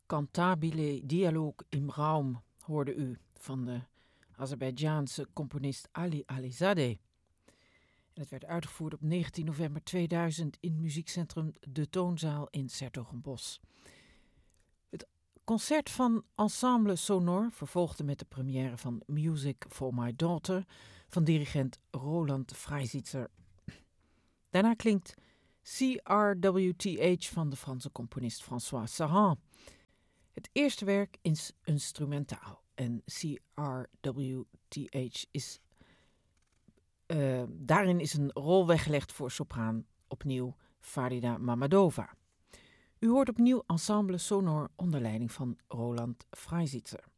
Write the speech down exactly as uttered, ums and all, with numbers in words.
Cantabile Dialogue im Raum hoorde u van de Azerbeidjaanse componist Ali Alizadeh. En het werd uitgevoerd op negentien november tweeduizend in het muziekcentrum De Toonzaal in 's-Hertogenbosch. Het concert van Ensemble Sonor vervolgde met de première van Music for My Daughter van dirigent Roland Freisitzer. Daarna klinkt C R W T H van de Franse componist François Saran. Het eerste werk is instrumentaal en C R W T H is... Uh, daarin is een rol weggelegd voor sopraan, opnieuw Farida Mamadova. U hoort opnieuw Ensemble Sonor onder leiding van Roland Freisitzer.